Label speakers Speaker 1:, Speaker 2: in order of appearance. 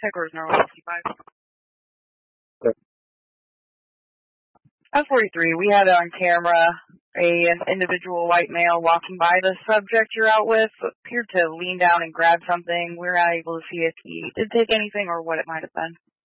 Speaker 1: Headquarters Norway 65.
Speaker 2: Okay.
Speaker 1: At 43, we had on camera an individual white male walking by the subject you're out with, appeared to lean down and grab something. We were not able to see if he did take anything or what it might have been.